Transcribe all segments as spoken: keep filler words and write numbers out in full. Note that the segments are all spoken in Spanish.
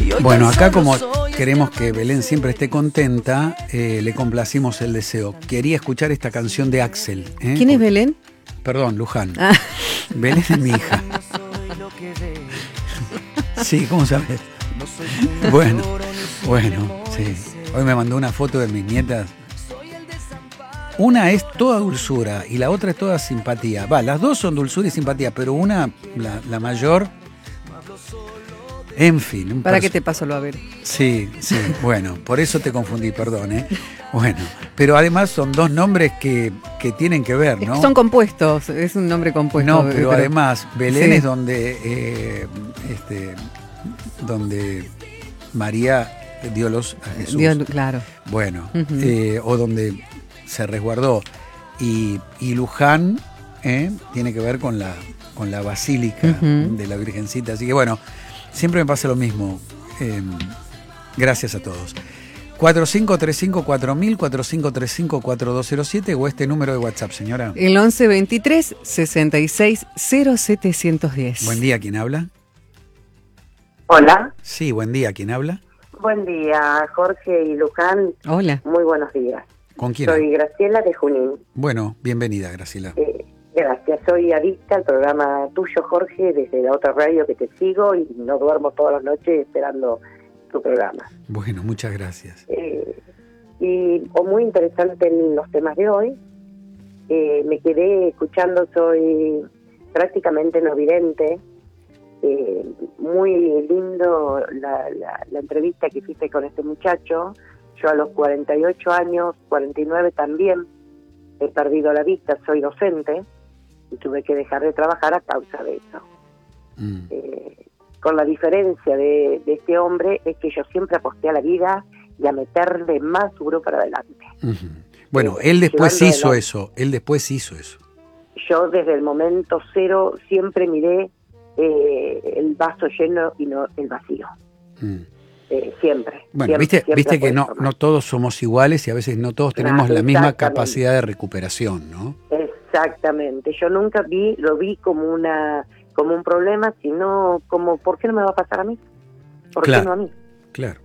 Bueno, acá como queremos que Belén siempre esté contenta, eh, le complacimos el deseo. Quería escuchar esta canción de Axel. ¿eh? ¿Quién es Belén? Perdón, Luján. Ah. Belén es mi hija. Sí, ¿cómo sabes? Bueno, bueno, sí. Hoy me mandó una foto de mis nietas. Una es toda dulzura y la otra es toda simpatía. Va, las dos son dulzura y simpatía, pero una, la, la mayor, en fin. ¿Para qué te paso lo a ver? Sí, sí, bueno, por eso te confundí, perdón, ¿eh? Bueno, pero además son dos nombres que, que tienen que ver, ¿no? Son compuestos, es un nombre compuesto. No, pero, pero además, Belén sí. es donde, eh, este, donde María dio los a Jesús. Dios, claro. Bueno, uh-huh. eh, o donde se resguardó. Y, y Luján eh, tiene que ver con la, con la basílica uh-huh. de la Virgencita. Así que bueno, siempre me pasa lo mismo. Eh, gracias a todos. cuatro cinco tres cinco cuatro mil, cuatro cinco tres cinco cuatro dos cero siete o este número de WhatsApp, señora. El once veintitrés sesenta y seis cero setecientos diez. Buen día, ¿quién habla? Hola. Sí, buen día, ¿quién habla? Buen día, Jorge y Luján. Hola. Muy buenos días. ¿Con quién? Soy Graciela de Junín. Bueno, bienvenida, Graciela. Eh, gracias, soy adicta al programa tuyo, Jorge, desde la otra radio que te sigo y no duermo todas las noches esperando tu programa. Bueno, muchas gracias. Eh, y o muy interesante en los temas de hoy. Eh, me quedé escuchando, soy prácticamente no vidente. Eh, muy lindo la, la, la entrevista que hiciste con este muchacho. Yo a los cuarenta y ocho años, cuarenta y nueve también, he perdido la vista, soy docente y tuve que dejar de trabajar a causa de eso. Mm. Eh, con la diferencia de, de este hombre es que yo siempre aposté a la vida y a meterle más duro para adelante. Uh-huh. Bueno, eh, él después hizo adelante. eso, él después hizo eso. Yo desde el momento cero siempre miré eh, el vaso lleno y no el vacío. Mm. Eh, siempre. Bueno, siempre, viste, siempre viste que no, no todos somos iguales y a veces no todos tenemos ah, la misma capacidad de recuperación, ¿no? Exactamente. Yo nunca vi, lo vi como una, como un problema, sino como, ¿por qué no me va a pasar a mí? ¿Por claro, qué no a mí? Claro.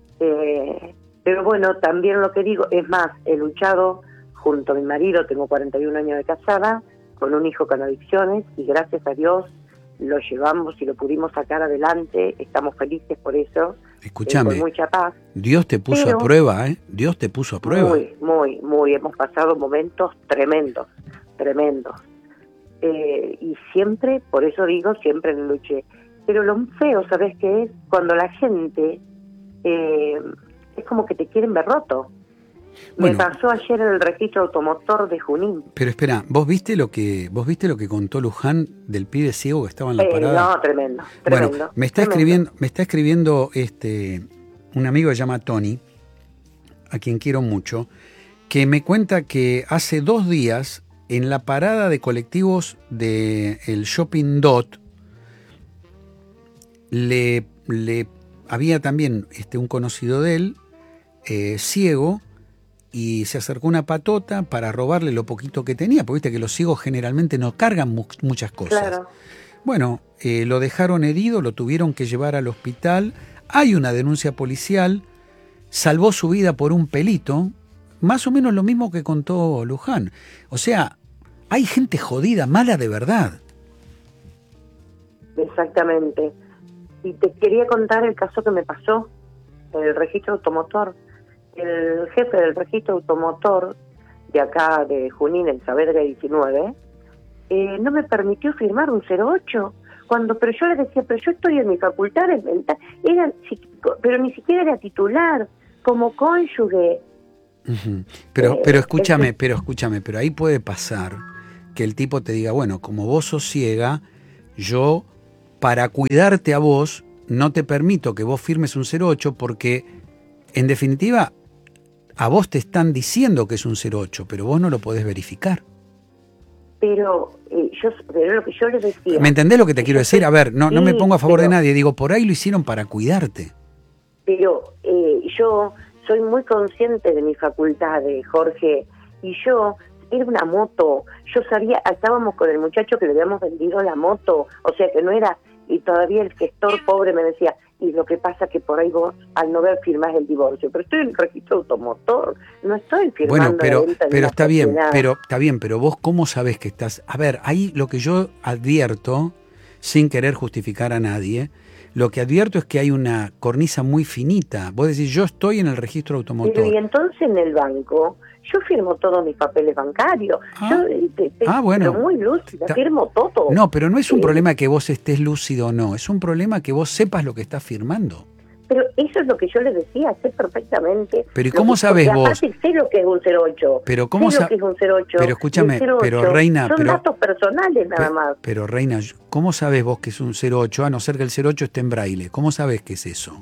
Eh, pero bueno, también lo que digo, es más, he luchado junto a mi marido, tengo cuarenta y un años de casada, con un hijo con adicciones y gracias a Dios lo llevamos y lo pudimos sacar adelante, estamos felices por eso. Escúchame, eh, con mucha paz. Dios te puso a prueba, ¿eh? Dios te puso a prueba. Muy, muy, muy, hemos pasado momentos tremendos, tremendos. Eh, y siempre, por eso digo, siempre lo luché. Pero lo feo, ¿sabes qué es? Cuando la gente, eh, es como que te quieren ver roto. Bueno, me pasó ayer en el registro automotor de Junín. Pero espera, ¿vos viste lo que vos viste lo que contó Luján del pibe ciego que estaba en la eh, parada? No, tremendo, tremendo. Bueno, me está tremendo. escribiendo, me está escribiendo este un amigo que se llama Tony, a quien quiero mucho, que me cuenta que hace dos días en la parada de colectivos de el Shopping Dot le, le había también este un conocido de él eh, ciego. Y se acercó una patota para robarle lo poquito que tenía, porque viste que los ciegos generalmente no cargan mu- muchas cosas. Claro. Bueno, eh, lo dejaron herido, lo tuvieron que llevar al hospital, hay una denuncia policial, salvó su vida por un pelito, más o menos lo mismo que contó Luján. O sea, hay gente jodida, mala de verdad. Exactamente. Y te quería contar el caso que me pasó en el registro automotor. El jefe del registro automotor de acá de Junín, en Saavedra diecinueve, eh, no me permitió firmar un cero ocho, cuando, pero yo le decía, pero yo estoy en mi facultad de mental, era, pero ni siquiera era titular, como cónyuge. Uh-huh. Pero, eh, pero escúchame, es, pero escúchame, pero ahí puede pasar que el tipo te diga, bueno, como vos sos ciega, yo, para cuidarte a vos, no te permito que vos firmes un cero ocho porque, en definitiva, a vos te están diciendo que es un cero ocho, pero vos no lo podés verificar. Pero, eh, yo, pero lo que yo les decía... ¿Me entendés lo que te quiero decir? A ver, no, sí, no me pongo a favor pero, de nadie, digo, por ahí lo hicieron para cuidarte. Pero eh, yo soy muy consciente de mis facultades, Jorge, y yo, era una moto, yo sabía, estábamos con el muchacho que le habíamos vendido la moto, o sea que no era, y todavía el gestor pobre me decía, y lo que pasa que por ahí vos, al no ver, firmás el divorcio. Pero estoy en el registro automotor, no estoy firmando Bueno, pero, la venta de pero una está bien, propiedad. pero está bien, pero vos cómo sabés que estás... A ver, ahí lo que yo advierto, sin querer justificar a nadie, lo que advierto es que hay una cornisa muy finita. Vos decís, yo estoy en el registro automotor. Pero y entonces en el banco, yo firmo todos mis papeles bancarios. Ah, yo eh, te, te, ah, bueno. Pero muy lúcida, Ta- firmo todo. No, pero no es un Eh, problema que vos estés lúcido o no, es un problema que vos sepas lo que estás firmando. Pero eso es lo que yo les decía, sé perfectamente. Pero ¿y lo cómo que- sabés porque vos? Aparte sé lo que es un cero ocho. Pero ¿cómo sé sa- lo que es un cero ocho. Pero escúchame, y el cero ocho pero, Reina, son pero- datos personales nada Pe- más. Pero Reina, ¿cómo sabés vos que es un cero ocho? A no ser que el cero ocho esté en braille. ¿Cómo sabés que es eso?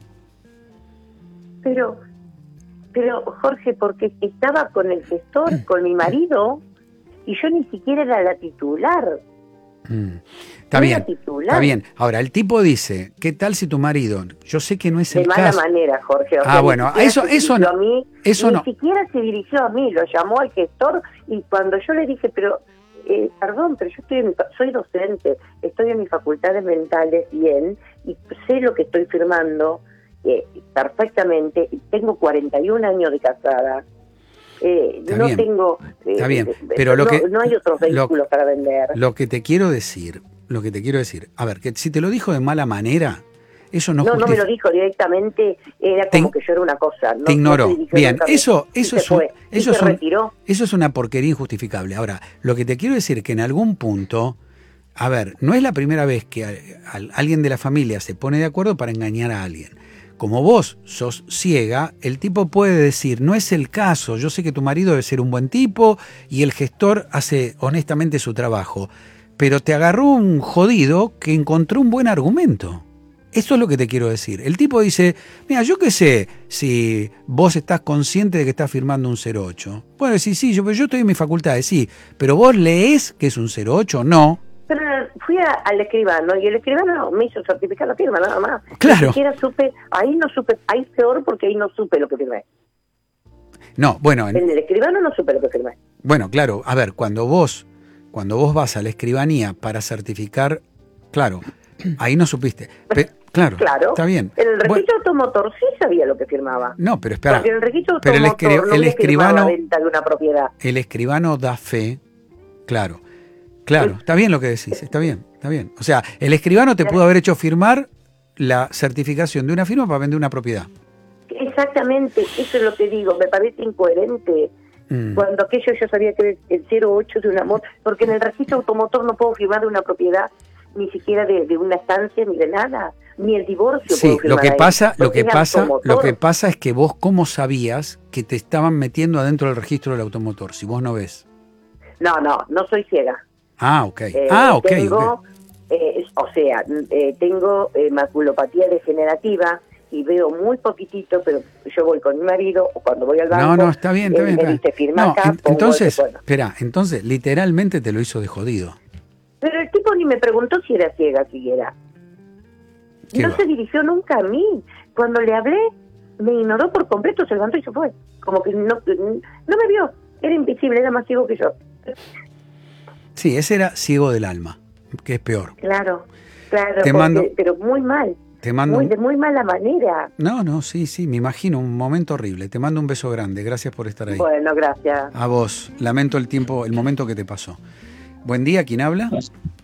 Pero, pero Jorge, porque estaba con el gestor, con mi marido, y yo ni siquiera era la titular. Mm. Está No bien, era titular. está bien. Ahora, el tipo dice, ¿qué tal si tu marido? Yo sé que no es De el mala caso. manera, Jorge. O Ah, sea, ni bueno, siquiera eso- se eso dirigió no- a mí, eso ni no. siquiera se dirigió a mí, lo llamó al gestor, y cuando yo le dije, pero, eh, perdón, pero yo estoy en mi fa- soy docente, estoy en mis facultades mentales bien, y sé lo que estoy firmando eh, perfectamente, y tengo cuarenta y un años de casada. Eh, Está no bien, tengo eh, está bien, eh, pero lo no, que- no hay otros lo- vehículos para vender. Lo que te quiero decir, lo que te quiero decir, a ver, que si te lo dijo de mala manera, eso no No, no me justifica. lo dijo directamente, era Te como in- que yo era una cosa. No, te ignoró. no se dirigió Bien, nunca a mí. eso, Y eso se es un- fue, y eso se es un- retiró. Eso es una porquería injustificable. Ahora, lo que te quiero decir es que en algún punto, a ver, no es la primera vez que a- a- alguien de la familia se pone de acuerdo para engañar a alguien. Como vos sos ciega, el tipo puede decir, no es el caso, yo sé que tu marido debe ser un buen tipo y el gestor hace honestamente su trabajo, pero te agarró un jodido que encontró un buen argumento. Eso es lo que te quiero decir. El tipo dice, mira, yo qué sé si vos estás consciente de que estás firmando un cero ocho. Bueno, sí, sí, yo, yo estoy en mis facultades, sí, pero vos leés que es un cero ocho, no. Pero fui a- al escribano y el escribano me hizo certificar la firma, nada más. Claro. Ni siquiera supe, ahí no supe, ahí peor porque ahí no supe lo que firmé. No, bueno, en- En el escribano no supe lo que firmé. bueno, claro, a ver, cuando vos, cuando vos vas a la escribanía para certificar, claro, ahí no supiste. Pe- claro, Claro. está bien. En el Bueno, registro automotor sí sabía lo que firmaba. no, pero espera, Porque en el registro pero el, automotor escri- no el me firmaba escribano, venta de una propiedad. el escribano da fe, claro, claro, está bien lo que decís, está bien, está bien. O sea, el escribano te pudo haber hecho firmar la certificación de una firma para vender una propiedad. Exactamente, eso es lo que digo, me parece incoherente. Mm. Cuando aquello yo sabía que era el cero ocho de una moto, porque en el registro automotor no puedo firmar de una propiedad, ni siquiera de, de una estancia, ni de nada, ni el divorcio Sí, puedo lo firmar que ahí, pasa, lo porque que es pasa, automotor. lo que pasa es que vos cómo sabías que te estaban metiendo adentro del registro del automotor, si vos no ves. No, no, no soy ciega. Ah, ok. Eh, ah, ok. Tengo, ok. eh, o sea, eh, tengo eh, maculopatía degenerativa y veo muy poquitito, pero yo voy con mi marido o cuando voy al banco. No, no, está bien, está él bien. me está dice, bien. firma No, acá, en- pongo entonces, el- bueno. espera, entonces literalmente te lo hizo de jodido. Pero el tipo ni me preguntó si era ciega siquiera. ¿Qué No va? se dirigió nunca a mí. Cuando le hablé, me ignoró por completo, se levantó y se fue. Como que no, no me vio. Era invisible, era más ciego que yo. Sí, ese era ciego del alma, que es peor. Claro, claro, Te porque- mando- pero muy mal. Te mando Muy, un- de muy mala manera. No, no, sí, sí, me imagino un momento horrible. Te mando un beso grande, gracias por estar ahí. Bueno, gracias. A vos, lamento el tiempo, el momento que te pasó. Buen día, ¿quién habla?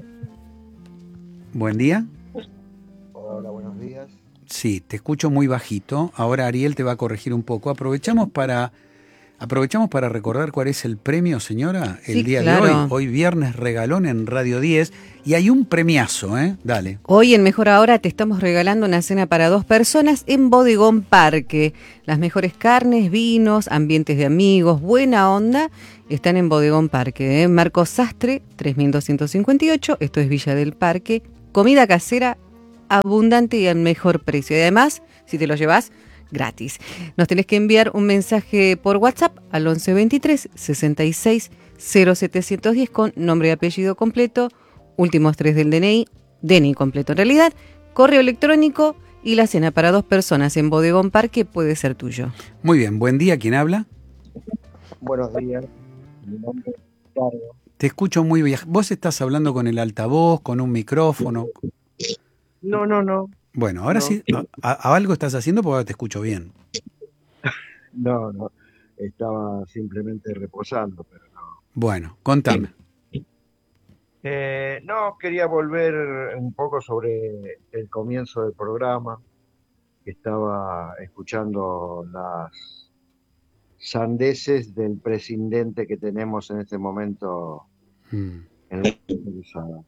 Buen día. Hola, buenos días. Sí, te escucho muy bajito. Ahora Ariel te va a corregir un poco. Aprovechamos para aprovechamos para recordar cuál es el premio, señora, el Sí, día claro. de hoy. Hoy viernes regalón en Radio diez y hay un premiazo, ¿eh? Dale. Hoy en Mejor Ahora te estamos regalando una cena para dos personas en Bodegón Parque. Las mejores carnes, vinos, ambientes de amigos, buena onda, están en Bodegón Parque. ¿eh? Marcos Sastre, tres mil doscientos cincuenta y ocho, esto es Villa del Parque. Comida casera, abundante y al mejor precio. Y además, si te lo llevas, gratis. Nos tenés que enviar un mensaje por WhatsApp al once veintitrés sesenta y seis cero setecientos diez con nombre y apellido completo, últimos tres del D N I, D N I completo en realidad, correo electrónico y la cena para dos personas en Bodegón Parque puede ser tuyo. Muy bien, buen día, ¿quién habla? Buenos días. Mi nombre es Ricardo. Te escucho muy bien. ¿Vos estás hablando con el altavoz, con un micrófono? No, no, no. Bueno, ahora No. sí, a, a- algo estás haciendo porque ahora te escucho bien. No, no, estaba simplemente reposando, pero no. Bueno, contame. Eh, no, quería volver un poco sobre el comienzo del programa, que estaba escuchando las sandeces del presidente que tenemos en este momento Mm. en la televisión.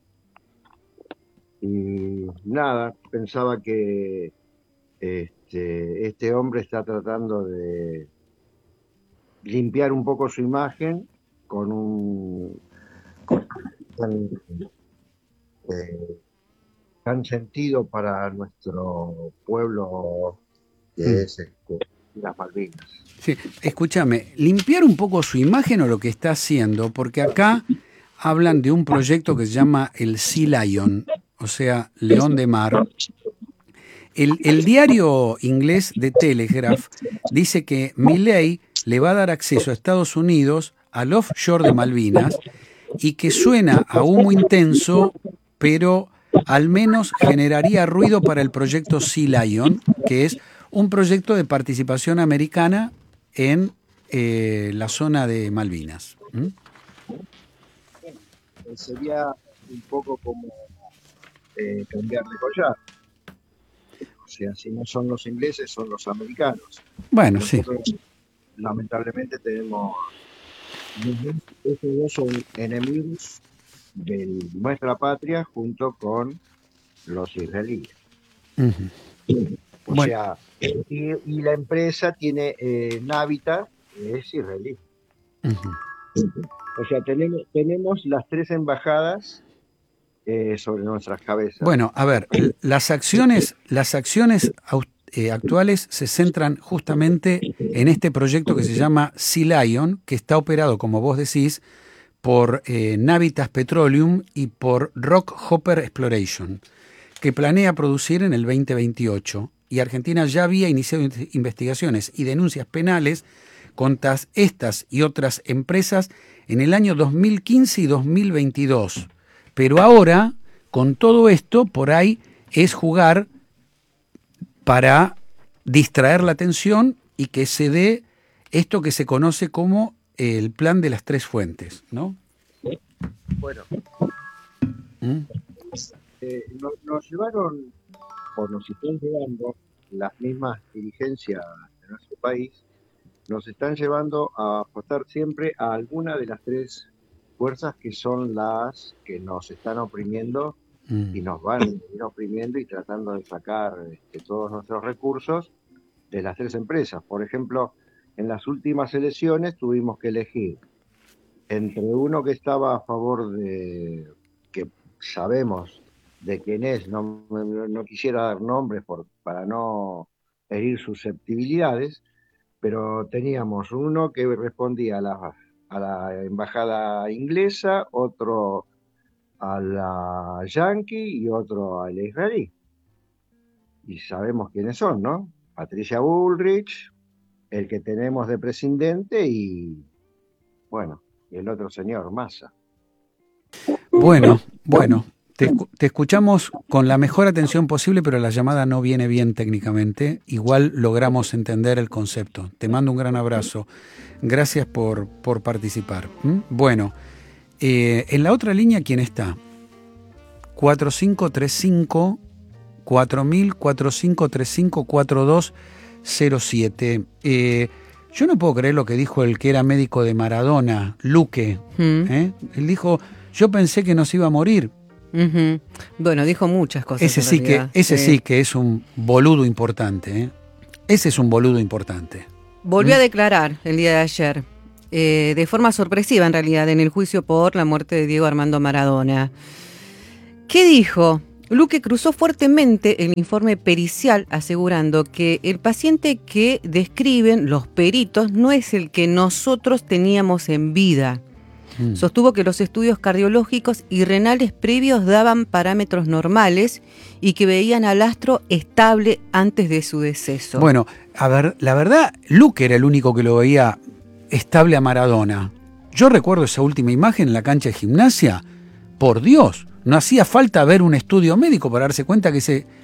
Y nada, pensaba que este, este hombre está tratando de limpiar un poco su imagen con un con tan, eh, tan sentido para nuestro pueblo que Mm. es este, las Malvinas. Sí, escúchame, limpiar un poco su imagen o lo que está haciendo, porque acá hablan de un proyecto que se llama el Sea Lion, o sea, león de mar. El, el diario inglés The Telegraph dice que Milei le va a dar acceso a Estados Unidos al offshore de Malvinas y que suena a humo intenso, pero al menos generaría ruido para el proyecto Sea Lion, que es un proyecto de participación americana en eh, la zona de Malvinas. ¿Mm? Sería un poco como eh, cambiar de collar. O sea, si no son los ingleses, son los americanos. Bueno, sí. Nosotros, lamentablemente, tenemos. Estos dos son enemigos de nuestra patria junto con los israelíes. Ujú. O Bueno. sea, y, y la empresa tiene eh, Navita, que es israelí. Ujú. O sea, tenemos, tenemos las tres embajadas eh, sobre nuestras cabezas. Bueno, a ver, las acciones, las acciones au- eh, actuales se centran justamente en este proyecto que se llama Sea Lion, que está operado, como vos decís, por eh, Navitas Petroleum y por Rock Hopper Exploration, que planea producir en el veinte veintiocho. Y Argentina ya había iniciado investigaciones y denuncias penales contra estas y otras empresas en el año dos mil quince y dos mil veintidós. Pero ahora, con todo esto, por ahí es jugar para distraer la atención y que se dé esto que se conoce como el plan de las tres fuentes, ¿no? Bueno, ¿Mm? eh, nos, nos llevaron, o nos están llevando, las mismas dirigencias de nuestro país, nos están llevando a apostar siempre a alguna de las tres fuerzas que son las que nos están oprimiendo Mm. y nos van a ir oprimiendo y tratando de sacar este, todos nuestros recursos de las tres empresas. Por ejemplo, en las últimas elecciones tuvimos que elegir entre uno que estaba a favor de, que sabemos de quién es, no, no, no quisiera dar nombres por, para no herir susceptibilidades, pero teníamos uno que respondía a la, a la embajada inglesa, otro a la yanqui y otro al israelí. Y sabemos quiénes son, ¿no? Patricia Bullrich, el que tenemos de presidente y, bueno, y el otro señor, Massa. Bueno, bueno, te, te escuchamos con la mejor atención posible, pero la llamada no viene bien técnicamente. Igual logramos entender el concepto. Te mando un gran abrazo. Gracias por, por participar. ¿Mm? Bueno, eh, en la otra línea, ¿quién está? cuatro cinco tres cinco, cuatro mil, cuatro cinco tres cinco, cuatro dos cero siete. Eh, yo no puedo creer lo que dijo el que era médico de Maradona, Luque. Mm. ¿eh? Él dijo, yo pensé que nos iba a morir. Ujú. Bueno, dijo muchas cosas. Ese en sí que, realidad. ese Sí. sí que es un boludo importante. ¿eh? Ese es un boludo importante. Volvió ¿Mm? a declarar el día de ayer, eh, de forma sorpresiva en realidad, en el juicio por la muerte de Diego Armando Maradona. ¿Qué dijo? Luque cruzó fuertemente el informe pericial asegurando que el paciente que describen los peritos no es el que nosotros teníamos en vida. Mm. Sostuvo que los estudios cardiológicos y renales previos daban parámetros normales y que veían al astro estable antes de su deceso. Bueno, a ver, la verdad, Luque era el único que lo veía estable a Maradona. Yo recuerdo esa última imagen en la cancha de gimnasia. Por Dios, no hacía falta ver un estudio médico para darse cuenta que ese,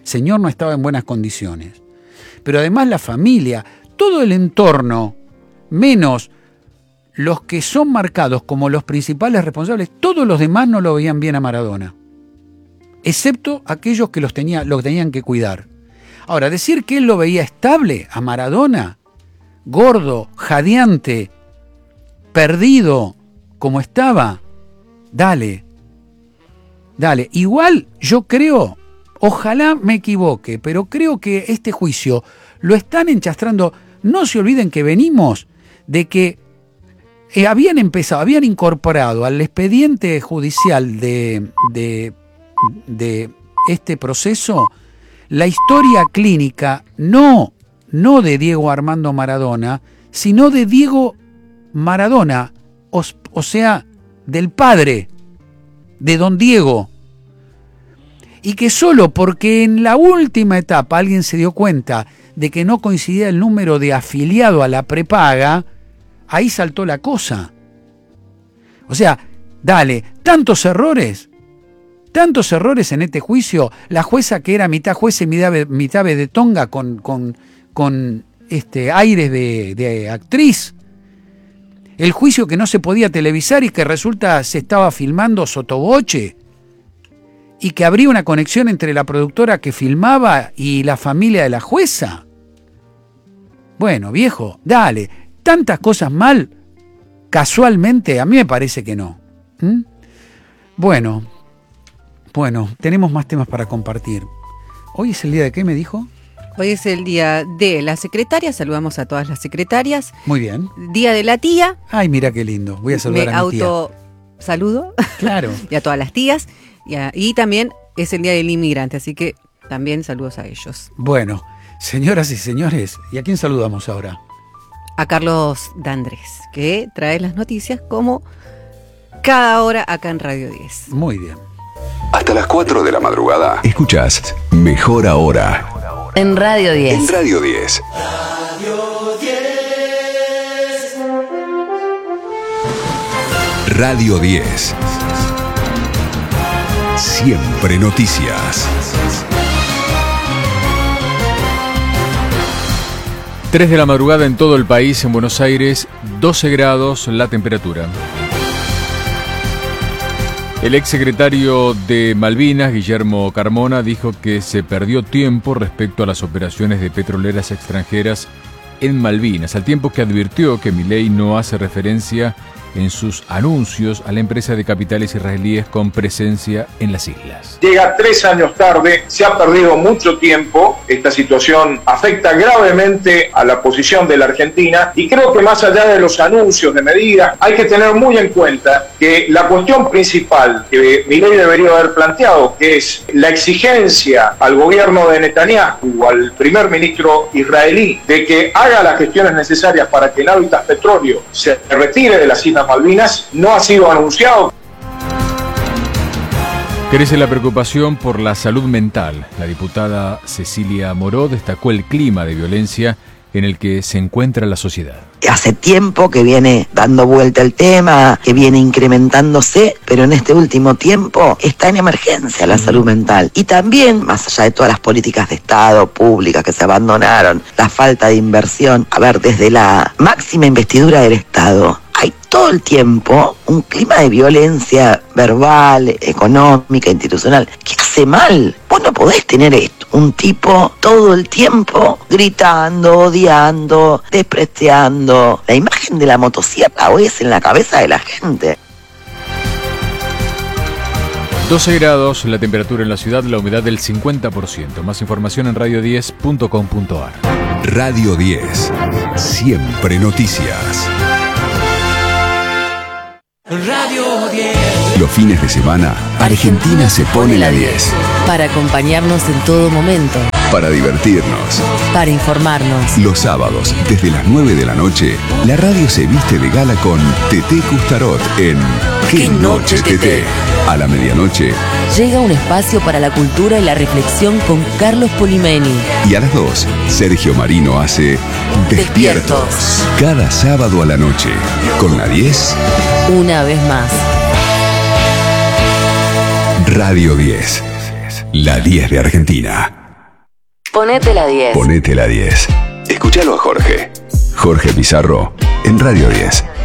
señor no estaba en buenas condiciones. Pero además la familia, todo el entorno, menos los que son marcados como los principales responsables, todos los demás no lo veían bien a Maradona, excepto aquellos que los tenía, lo tenían que cuidar. Ahora, decir que él lo veía estable a Maradona, gordo, jadeante, perdido, como estaba, dale, dale. Igual yo creo, ojalá me equivoque, pero creo que este juicio lo están enchastrando. No se olviden que venimos de que eh, habían empezado, habían incorporado al expediente judicial de, de, de este proceso la historia clínica, no, no de Diego Armando Maradona, sino de Diego Maradona, o, o sea, del padre, de don Diego. Y que solo porque en la última etapa alguien se dio cuenta de que no coincidía el número de afiliado a la prepaga, ahí saltó la cosa. O sea, dale, tantos errores, tantos errores en este juicio. La jueza que era mitad juez y mitad, mitad de tonga con, con, con este, aires de, de actriz. El juicio que no se podía televisar y que resulta se estaba filmando sotoboche. Y que habría una conexión entre la productora que filmaba y la familia de la jueza. Bueno, viejo, dale, tantas cosas mal, casualmente, a mí me parece que no. ¿Mm? Bueno, bueno, tenemos más temas para compartir. ¿Hoy es el día de qué, me dijo? Hoy es el día de la secretaria, saludamos a todas las secretarias. Muy bien. Día de la tía. Ay, mira qué lindo, voy a saludar me a mi tía. Me auto saludo. Claro. Y a todas las tías. Y, a, y también es el día del inmigrante, así que también saludos a ellos. Bueno, señoras y señores, ¿y a quién saludamos ahora? A Carlos D'Andrés, que trae las noticias como cada hora acá en Radio diez. Muy bien. Hasta las cuatro de la madrugada escuchás Mejor Ahora en Radio diez. En Radio diez. Radio diez. Radio diez. Siempre noticias. tres de la madrugada en todo el país, en Buenos Aires, doce grados la temperatura. El exsecretario de Malvinas, Guillermo Carmona, dijo que se perdió tiempo respecto a las operaciones de petroleras extranjeras en Malvinas, al tiempo que advirtió que Milei no hace referencia en sus anuncios a la empresa de capitales israelíes con presencia en las islas. Llega tres años tarde, se ha perdido mucho tiempo, esta situación afecta gravemente a la posición de la Argentina y creo que más allá de los anuncios de medidas, hay que tener muy en cuenta que la cuestión principal que Milei debería haber planteado, que es la exigencia al gobierno de Netanyahu, al primer ministro israelí, de que haga las gestiones necesarias para que Navitas Petróleo se retire de las islas Malvinas, no ha sido anunciado. Crece la preocupación por la salud mental. La diputada Cecilia Moró destacó el clima de violencia en el que se encuentra la sociedad. Hace tiempo que viene dando vuelta el tema, que viene incrementándose, pero en este último tiempo está en emergencia la salud mental. Y también, más allá de todas las políticas de Estado, públicas que se abandonaron, la falta de inversión, a ver, desde la máxima investidura del Estado, hay todo el tiempo un clima de violencia verbal, económica, institucional, que hace mal. Vos no podés tener esto, un tipo todo el tiempo gritando, odiando, despreciando. La imagen de la motosierra hoy es en la cabeza de la gente. doce grados la temperatura en la ciudad, la humedad del cincuenta por ciento. Más información en radio diez punto com punto a r. Radio diez. Siempre noticias. Radio diez. Los fines de semana, Argentina se pone la diez. Para acompañarnos en todo momento. Para divertirnos. Para informarnos. Los sábados, desde las nueve de la noche, la radio se viste de gala con Teté Custarot en ¿Qué, ¿Qué noche, Teté? A la medianoche. Llega un espacio para la cultura y la reflexión con Carlos Polimeni. Y a las dos, Sergio Marino hace Despiertos. Despiertos. Cada sábado a la noche. Con la diez. Una vez más. Radio diez. La diez de Argentina. Ponete la diez. Ponete la diez. Escúchalo a Jorge. Jorge Pizarro en Radio diez.